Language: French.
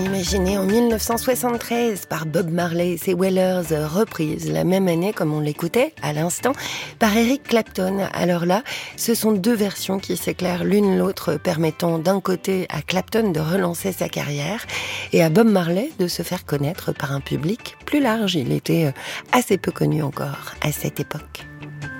Imaginé en 1973 par Bob Marley, c'est Wailers, reprise la même année comme on l'écoutait à l'instant par Eric Clapton. Alors là, ce sont deux versions qui s'éclairent l'une l'autre, permettant d'un côté à Clapton de relancer sa carrière et à Bob Marley de se faire connaître par un public plus large. Il était assez peu connu encore à cette époque.